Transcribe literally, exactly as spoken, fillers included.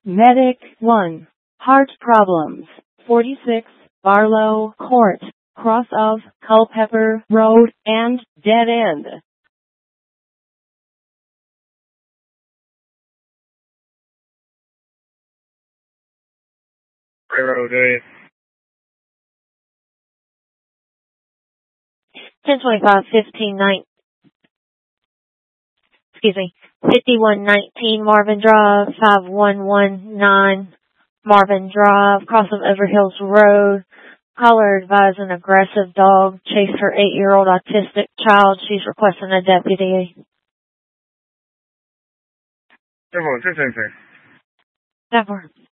Medic one. Heart problems. forty-six, Barlow Court, cross of Culpeper Road and dead end. Railroad area. ten twenty-five, fifteen, nine, excuse me, fifty-one nineteen Marvin Drive, five one one nine Marvin Drive, cross of Overhills Road. Caller advised an aggressive dog chased her eight-year-old autistic child. She's requesting a deputy. Never, same thing. Never.